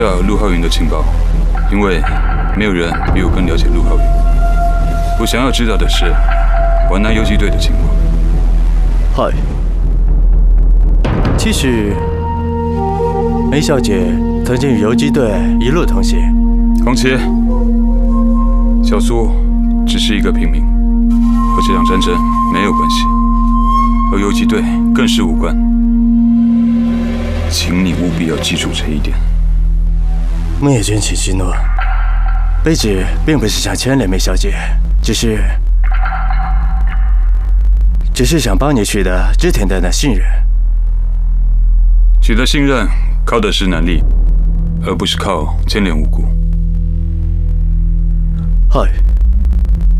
要陆浩云的情报，因为没有人比我更了解陆浩云。我想要知道的是华南游击队的情况。 嗨，其实梅小姐曾经与游击队一路同行。 红旗，小苏只是一个平民，和这场战争没有关系，和游击队更是无关。请你务必要记住这一点。 灭军请息怒，卑职并不是想牵连梅小姐，只是想帮你取得织田的信任。 取得信任靠的是能力，而不是靠牵连无辜。 嗨。